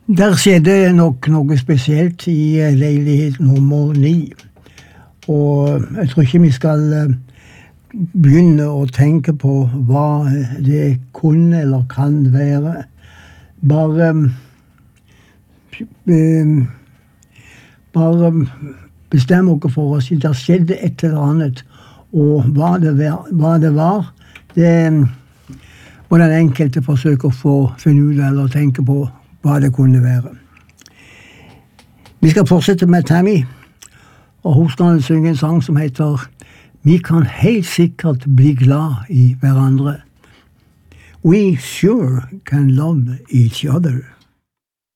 Der skjedde nok noe spesielt i leilighet nummer 9. Og jeg tror ikke vi skal begynne å tenke på hva det kunne eller kan være. Bare bestem dere for oss. Det skjedde et eller annet, og hva det var, det må den enkelte forsøke å finne ut eller tenke på hva det kunne være. Vi skal fortsette med Tammy, og hun skal synge en sang som heter «Vi kan helt sikkert bli glad i hverandre». We sure can love each other.